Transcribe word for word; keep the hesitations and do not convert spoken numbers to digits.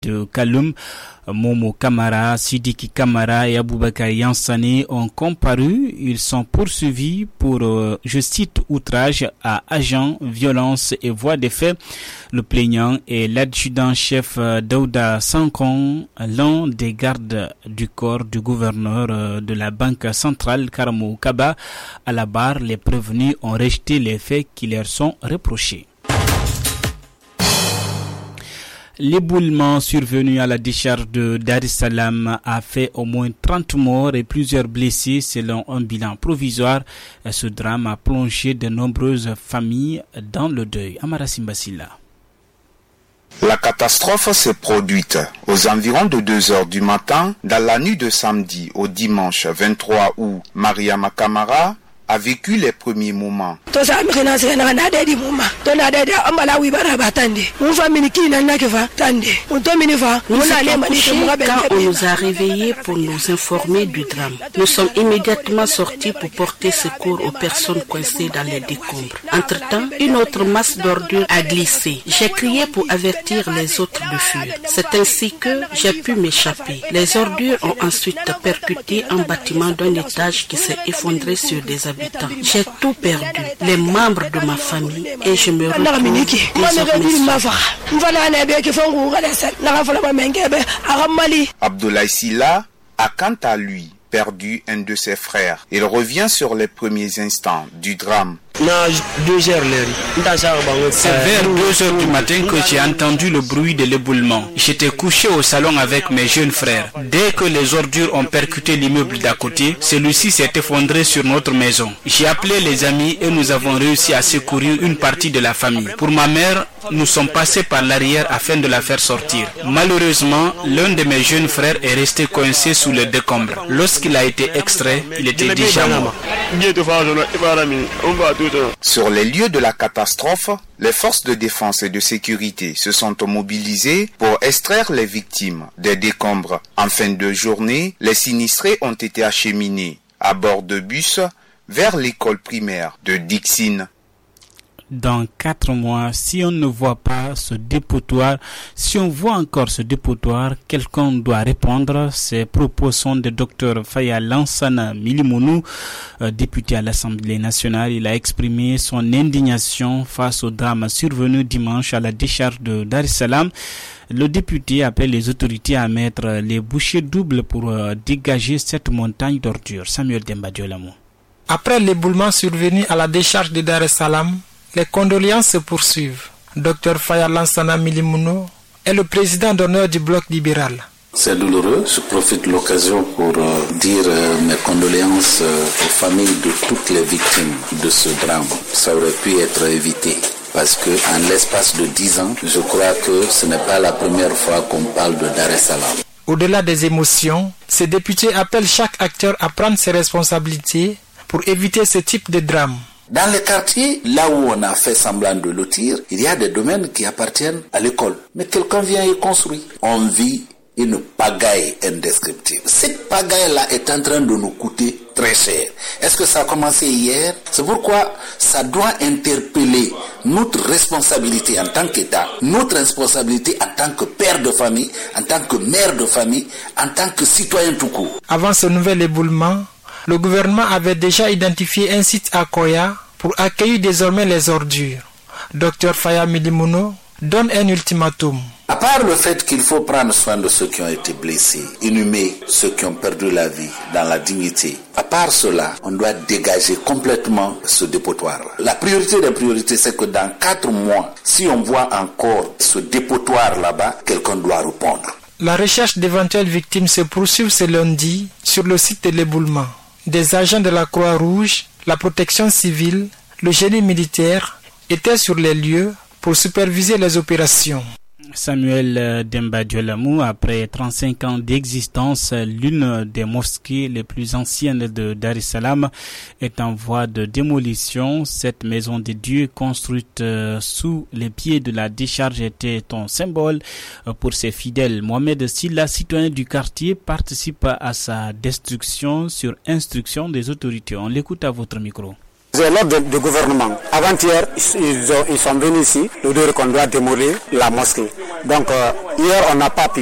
de Kaloum, Momo Kamara, Sidiki Kamara et Aboubakar Yansane ont comparu. Ils sont poursuivis pour, euh, je cite, outrage à agent, violence et voie des faits. Le plaignant est l'adjudant-chef euh, Daouda Sankon, l'un des gardes du corps du gouverneur euh, de la Banque centrale Karamou Kaba. À la barre, les prévenus ont rejeté les faits qui leur sont reprochés. L'éboulement survenu à la décharge de Dar es Salaam a fait au moins trente morts et plusieurs blessés selon un bilan provisoire. Ce drame a plongé de nombreuses familles dans le deuil. Amara Simbasila. La catastrophe s'est produite aux environs de deux heures du matin dans la nuit de samedi au dimanche vingt-trois août. Mariama Kamara a vécu les premiers moments. Quand on nous a réveillés pour nous informer du drame, nous sommes immédiatement sortis pour porter secours aux personnes coincées dans les décombres. Entre-temps, une autre masse d'ordures a glissé. J'ai crié pour avertir les autres de fuir. C'est ainsi que j'ai pu m'échapper. Les ordures ont ensuite percuté un bâtiment d'un étage qui s'est effondré sur des habitants. J'ai tout perdu, les membres de ma famille, et je me retrouve désormais. Abdoulaye Silla a quant à lui perdu un de ses frères. Il revient sur les premiers instants du drame. C'est vers deux heures du matin que j'ai entendu le bruit de l'éboulement. J'étais couché au salon avec mes jeunes frères. Dès que les ordures ont percuté l'immeuble d'à côté, celui-ci s'est effondré sur notre maison. J'ai appelé les amis et nous avons réussi à secourir une partie de la famille. Pour ma mère, nous sommes passés par l'arrière afin de la faire sortir. Malheureusement, l'un de mes jeunes frères est resté coincé sous le décombre. Lorsqu'il a été extrait, il était déjà mort. Sur les lieux de la catastrophe, les forces de défense et de sécurité se sont mobilisées pour extraire les victimes des décombres. En fin de journée, les sinistrés ont été acheminés à bord de bus vers l'école primaire de Dixine. Dans quatre mois, si on ne voit pas ce dépotoir, si on voit encore ce dépotoir, quelqu'un doit répondre. Ces propos sont de Dr Faya Lansana Milimounou, euh, député à l'Assemblée nationale. Il a exprimé son indignation face au drame survenu dimanche à la décharge de Dar es Salaam. Le député appelle les autorités à mettre les bouchées doubles pour euh, dégager cette montagne d'ordures. Samuel Dembadiolamou. Après l'éboulement survenu à la décharge de Dar es Salaam, les condoléances se poursuivent. Dr Faya Lansana Milimounou est le président d'honneur du bloc libéral. C'est douloureux. Je profite de l'occasion pour euh, dire euh, mes condoléances euh, aux familles de toutes les victimes de ce drame. Ça aurait pu être évité. Parce que en l'espace de dix ans, je crois que ce n'est pas la première fois qu'on parle de Dar es Salaam. Au-delà des émotions, ces députés appellent chaque acteur à prendre ses responsabilités pour éviter ce type de drame. Dans les quartiers, là où on a fait semblant de lotir, il y a des domaines qui appartiennent à l'école. Mais quelqu'un vient y construire. On vit une pagaille indescriptible. Cette pagaille-là est en train de nous coûter très cher. Est-ce que ça a commencé hier? C'est pourquoi ça doit interpeller notre responsabilité en tant qu'État, notre responsabilité en tant que père de famille, en tant que mère de famille, en tant que citoyen tout court. Avant ce nouvel éboulement, le gouvernement avait déjà identifié un site à Koya pour accueillir désormais les ordures. Dr Faya Milimounou donne un ultimatum. À part le fait qu'il faut prendre soin de ceux qui ont été blessés, inhumer ceux qui ont perdu la vie dans la dignité, à part cela, on doit dégager complètement ce dépotoir. La priorité des priorités, c'est que dans quatre mois, si on voit encore ce dépotoir là-bas, quelqu'un doit répondre. La recherche d'éventuelles victimes se poursuit ce lundi sur le site de l'éboulement. Des agents de la Croix-Rouge, la protection civile, le génie militaire étaient sur les lieux pour superviser les opérations. Samuel Dembadiolamou, après trente-cinq ans d'existence, l'une des mosquées les plus anciennes de Dar es Salaam est en voie de démolition. Cette maison de Dieu construite sous les pieds de la décharge était un symbole pour ses fidèles. Mohamed Silla, citoyen du quartier, participe à sa destruction sur instruction des autorités. On l'écoute à votre micro. C'est l'ordre du gouvernement. Avant-hier, ils, ont, ils sont venus ici, nous dire qu'on doit démolir la mosquée. Donc, euh, hier, on n'a pas pu.